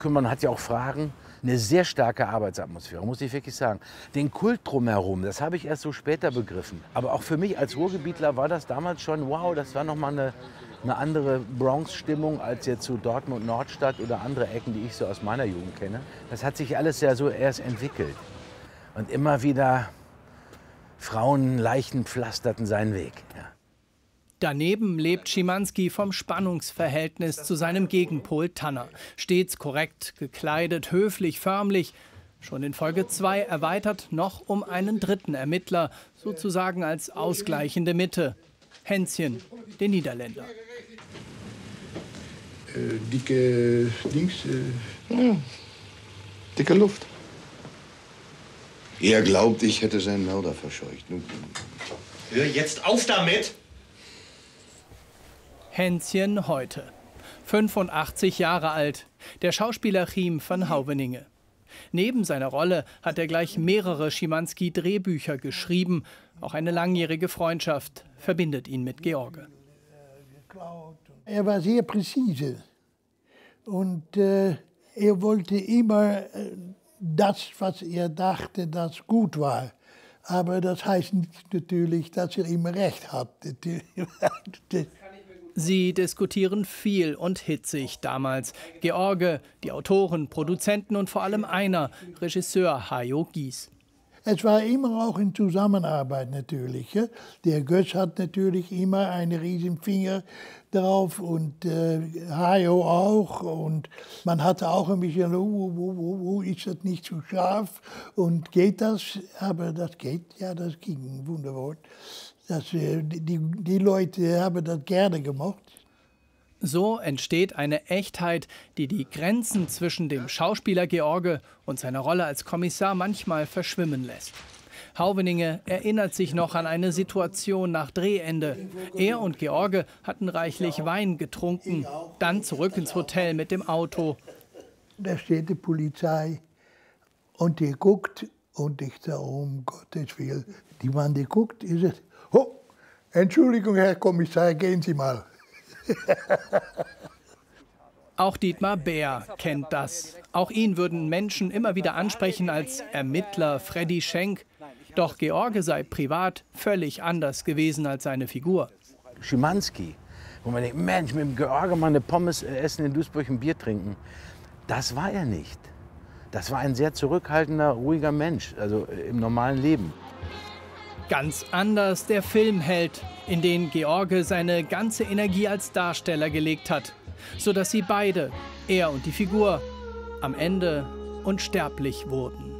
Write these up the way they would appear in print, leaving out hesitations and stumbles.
Man hat ja auch Fragen. Eine sehr starke Arbeitsatmosphäre, muss ich wirklich sagen. Den Kult drumherum, das habe ich erst so später begriffen. Aber auch für mich als Ruhrgebietler war das damals schon, wow, das war nochmal eine andere Bronx-Stimmung als jetzt so Dortmund, Nordstadt oder andere Ecken, die ich so aus meiner Jugend kenne. Das hat sich alles ja so erst entwickelt. Und immer wieder Frauenleichen pflasterten seinen Weg. Ja. Daneben lebt Schimanski vom Spannungsverhältnis zu seinem Gegenpol Tanner. Stets korrekt gekleidet, höflich, förmlich. Schon in Folge 2 erweitert noch um einen dritten Ermittler, sozusagen als ausgleichende Mitte. Hänschen, den Niederländer. Dicke Dings, dicke Luft. Er glaubt, ich hätte seinen Mörder verscheucht. Hör jetzt auf damit! Hänschen heute. 85 Jahre alt, der Schauspieler Chiem van Houweninge. Neben seiner Rolle hat er gleich mehrere Schimanski-Drehbücher geschrieben. Auch eine langjährige Freundschaft verbindet ihn mit George. Er war sehr präzise und er wollte immer das, was er dachte, das gut war. Aber das heißt nicht natürlich, dass er immer recht hat. Sie diskutieren viel und hitzig damals. George, die Autoren, Produzenten und vor allem einer, Regisseur Hajo Gies. Es war immer auch in Zusammenarbeit natürlich. Ja? Der Götz hat natürlich immer einen riesen Finger drauf und Hajo auch. Und man hatte auch ein bisschen, ist das nicht zu scharf und geht das? Aber das geht, ja, das ging, wunderbar. Die Leute haben das gerne gemocht. So entsteht eine Echtheit, die die Grenzen zwischen dem Schauspieler George und seiner Rolle als Kommissar manchmal verschwimmen lässt. Houweninge erinnert sich noch an eine Situation nach Drehende. Er und George hatten reichlich Wein getrunken, dann zurück ins Hotel mit dem Auto. Da steht die Polizei und die guckt und ich sage, um Gottes Willen, die Mann, die guckt, ist es, oh, Entschuldigung, Herr Kommissar, gehen Sie mal. Auch Dietmar Bär kennt das. Auch ihn würden Menschen immer wieder ansprechen als Ermittler Freddy Schenk. Doch George sei privat völlig anders gewesen als seine Figur. Schimanski, wo man denkt, Mensch, mit dem George mal eine Pommes essen, in Duisburg ein Bier trinken. Das war er nicht. Das war ein sehr zurückhaltender, ruhiger Mensch, also im normalen Leben. Ganz anders der Filmheld, in den George seine ganze Energie als Darsteller gelegt hat, sodass sie beide, er und die Figur, am Ende unsterblich wurden.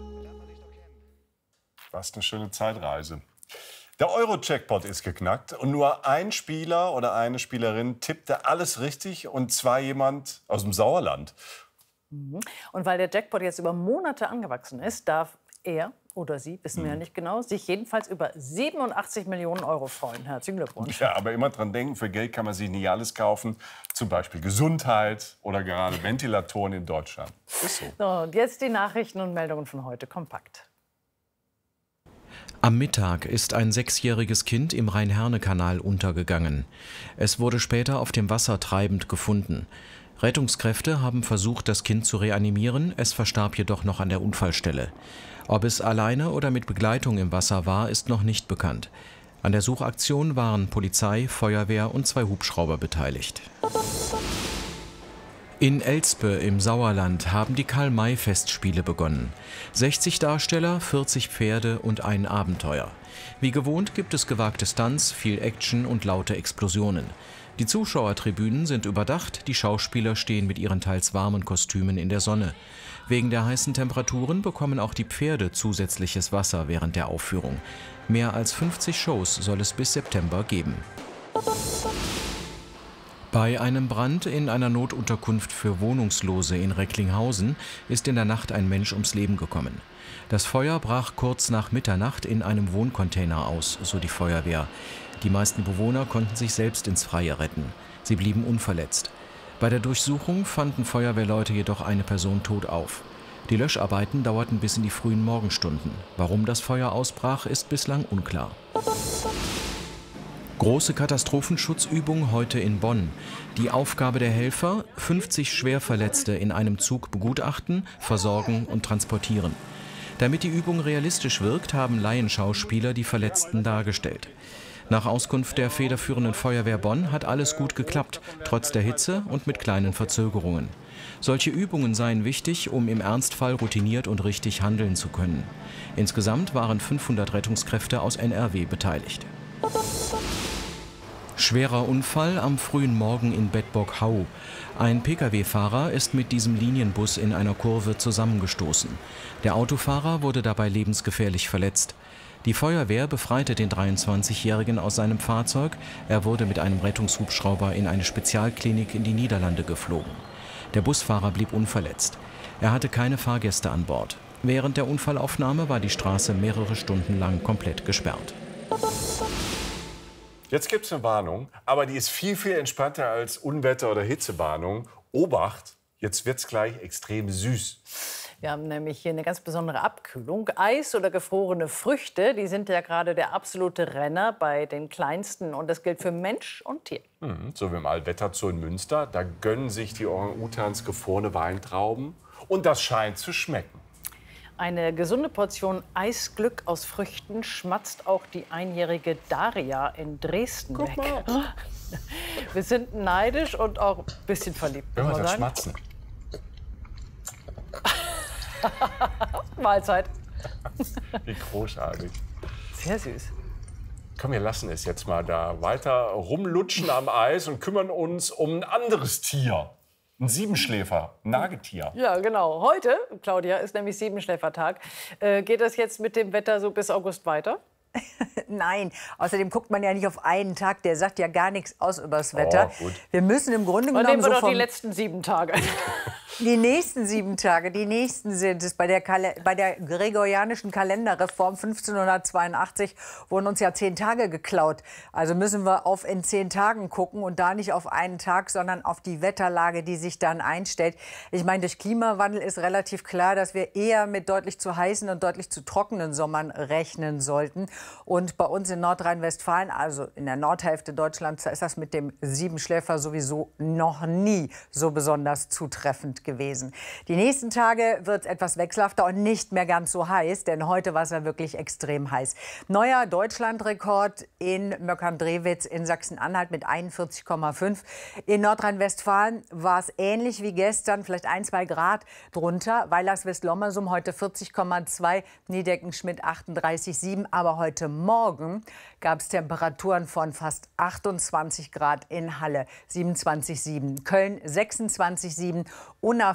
Was eine schöne Zeitreise. Der Euro-Jackpot ist geknackt und nur ein Spieler oder eine Spielerin tippte alles richtig, und zwar jemand aus dem Sauerland. Und weil der Jackpot jetzt über Monate angewachsen ist, darf er oder sie, wissen wir ja nicht genau, sich jedenfalls über 87 Millionen Euro freuen. Herzlichen Glückwunsch. Ja, aber immer dran denken, für Geld kann man sich nicht alles kaufen. Zum Beispiel Gesundheit oder gerade Ventilatoren in Deutschland. Ist so. So, und jetzt die Nachrichten und Meldungen von heute kompakt. Am Mittag ist ein 6-jähriges Kind im Rhein-Herne-Kanal untergegangen. Es wurde später auf dem Wasser treibend gefunden. Rettungskräfte haben versucht, das Kind zu reanimieren, es verstarb jedoch noch an der Unfallstelle. Ob es alleine oder mit Begleitung im Wasser war, ist noch nicht bekannt. An der Suchaktion waren Polizei, Feuerwehr und 2 Hubschrauber beteiligt. In Elspe im Sauerland haben die Karl-May-Festspiele begonnen. 60 Darsteller, 40 Pferde und ein Abenteuer. Wie gewohnt gibt es gewagte Stunts, viel Action und laute Explosionen. Die Zuschauertribünen sind überdacht, die Schauspieler stehen mit ihren teils warmen Kostümen in der Sonne. Wegen der heißen Temperaturen bekommen auch die Pferde zusätzliches Wasser während der Aufführung. Mehr als 50 Shows soll es bis September geben. Bei einem Brand in einer Notunterkunft für Wohnungslose in Recklinghausen ist in der Nacht ein Mensch ums Leben gekommen. Das Feuer brach kurz nach Mitternacht in einem Wohncontainer aus, so die Feuerwehr. Die meisten Bewohner konnten sich selbst ins Freie retten. Sie blieben unverletzt. Bei der Durchsuchung fanden Feuerwehrleute jedoch eine Person tot auf. Die Löscharbeiten dauerten bis in die frühen Morgenstunden. Warum das Feuer ausbrach, ist bislang unklar. Große Katastrophenschutzübung heute in Bonn. Die Aufgabe der Helfer: 50 Schwerverletzte in einem Zug begutachten, versorgen und transportieren. Damit die Übung realistisch wirkt, haben Laienschauspieler die Verletzten dargestellt. Nach Auskunft der federführenden Feuerwehr Bonn hat alles gut geklappt, trotz der Hitze und mit kleinen Verzögerungen. Solche Übungen seien wichtig, um im Ernstfall routiniert und richtig handeln zu können. Insgesamt waren 500 Rettungskräfte aus NRW beteiligt. Schwerer Unfall am frühen Morgen in Bedburg-Hau. Ein Pkw-Fahrer ist mit diesem Linienbus in einer Kurve zusammengestoßen. Der Autofahrer wurde dabei lebensgefährlich verletzt. Die Feuerwehr befreite den 23-Jährigen aus seinem Fahrzeug. Er wurde mit einem Rettungshubschrauber in eine Spezialklinik in die Niederlande geflogen. Der Busfahrer blieb unverletzt. Er hatte keine Fahrgäste an Bord. Während der Unfallaufnahme war die Straße mehrere Stunden lang komplett gesperrt. Jetzt gibt es eine Warnung, aber die ist viel, viel entspannter als Unwetter- oder Hitzewarnung. Obacht, jetzt wird es gleich extrem süß. Wir haben nämlich hier eine ganz besondere Abkühlung. Eis oder gefrorene Früchte, die sind ja gerade der absolute Renner bei den Kleinsten. Und das gilt für Mensch und Tier. So wie im Allwetterzoo in Münster. Da gönnen sich die Orang-Utans gefrorene Weintrauben. Und das scheint zu schmecken. Eine gesunde Portion Eisglück aus Früchten schmatzt auch die einjährige Daria in Dresden Guck weg. mal. Wir sind neidisch und auch ein bisschen verliebt. Wenn wir muss man das sagen. schmatzen. Mahlzeit. Wie großartig. Sehr süß. Komm, wir lassen es jetzt mal da weiter rumlutschen am Eis und kümmern uns um ein anderes Tier. Ein Siebenschläfer, ein Nagetier. Ja, genau. Heute, Claudia, ist nämlich Siebenschläfertag. Geht das jetzt mit dem Wetter so bis August weiter? Nein, außerdem guckt man ja nicht auf einen Tag, der sagt ja gar nichts aus über das Wetter. Oh, gut. Wir müssen im Grunde Und genommen nehmen wir so doch die letzten 7 Tage. Die nächsten 7 Tage, die nächsten sind es. Bei der gregorianischen Kalenderreform 1582 wurden uns ja 10 Tage geklaut. Also müssen wir auf in 10 Tagen gucken und da nicht auf einen Tag, sondern auf die Wetterlage, die sich dann einstellt. Ich meine, durch Klimawandel ist relativ klar, dass wir eher mit deutlich zu heißen und deutlich zu trockenen Sommern rechnen sollten. Und bei uns in Nordrhein-Westfalen, also in der Nordhälfte Deutschlands, ist das mit dem Siebenschläfer sowieso noch nie so besonders zutreffend gewesen. Die nächsten Tage wird es etwas wechselhafter und nicht mehr ganz so heiß, denn heute war es ja wirklich extrem heiß. Neuer Deutschlandrekord in Möckern-Drewitz in Sachsen-Anhalt mit 41,5. In Nordrhein-Westfalen war es ähnlich wie gestern, vielleicht 1-2 Grad drunter. Weilerswist-Lommersum heute 40,2, Niedecken-Schmidt 38,7. Aber heute Morgen gab es Temperaturen von fast 28 Grad in Halle, 27,7. Köln 26,7. Unna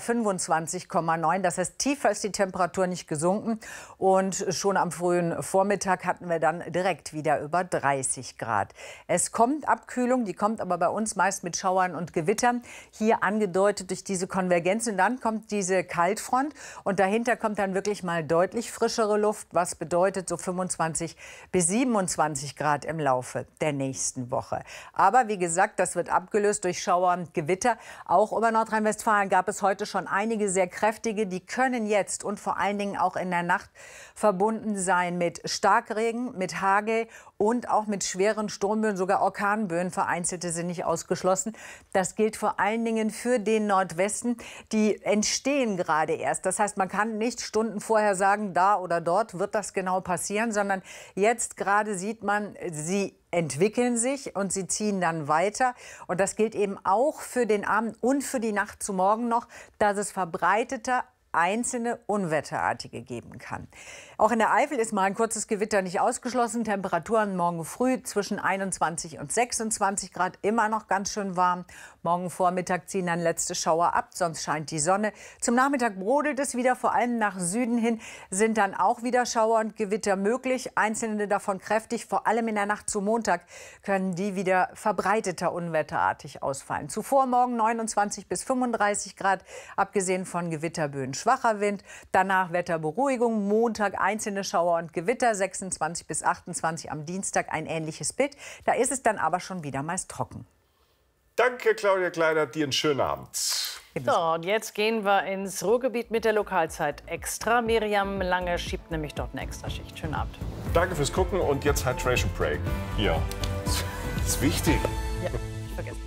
25,9. Das heißt, tiefer ist die Temperatur nicht gesunken. Und schon am frühen Vormittag hatten wir dann direkt wieder über 30 Grad. Es kommt Abkühlung, die kommt aber bei uns meist mit Schauern und Gewittern. Hier angedeutet durch diese Konvergenz. Und dann kommt diese Kaltfront. Und dahinter kommt dann wirklich mal deutlich frischere Luft. Was bedeutet so 25 bis 27 Grad im Laufe der nächsten Woche. Aber wie gesagt, das wird abgelöst durch Schauer und Gewitter. Auch über Nordrhein-Westfalen gab es heute schon einige sehr kräftige. Die können jetzt und vor allen Dingen auch in der Nacht verbunden sein mit Starkregen, mit Hagel und auch mit schweren Sturmböen, sogar Orkanböen. Vereinzelte sind nicht ausgeschlossen. Das gilt vor allen Dingen für den Nordwesten. Die entstehen gerade erst. Das heißt, man kann nicht Stunden vorher sagen, da oder dort wird das genau passieren, sondern jetzt gerade sieht man, sie entwickeln sich und sie ziehen dann weiter. Und das gilt eben auch für den Abend und für die Nacht zu morgen noch, dass es verbreiteter einzelne Unwetterartige geben kann. Auch in der Eifel ist mal ein kurzes Gewitter nicht ausgeschlossen. Temperaturen morgen früh zwischen 21 und 26 Grad, immer noch ganz schön warm. Morgen Vormittag ziehen dann letzte Schauer ab, sonst scheint die Sonne. Zum Nachmittag brodelt es wieder, vor allem nach Süden hin sind dann auch wieder Schauer und Gewitter möglich. Einzelne davon kräftig, vor allem in der Nacht zu Montag können die wieder verbreiteter unwetterartig ausfallen. Zuvor morgen 29 bis 35 Grad, abgesehen von Gewitterböen. Schwacher Wind, danach Wetterberuhigung, Montag einzelne Schauer und Gewitter, 26 bis 28 am Dienstag ein ähnliches Bild. Da ist es dann aber schon wieder meist trocken. Danke, Claudia Kleinert, dir einen schönen Abend. So, und jetzt gehen wir ins Ruhrgebiet mit der Lokalzeit extra. Miriam Lange schiebt nämlich dort eine Extraschicht. Schönen Abend. Danke fürs Gucken und jetzt Hydration Break. Hier. Das ist wichtig. Ja, nicht vergessen.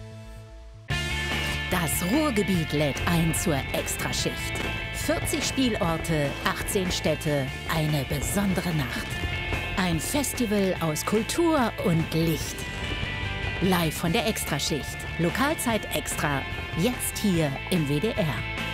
Das Ruhrgebiet lädt ein zur Extraschicht. 40 Spielorte, 18 Städte, eine besondere Nacht. Ein Festival aus Kultur und Licht. Live von der Extraschicht. Lokalzeit extra. Jetzt hier im WDR.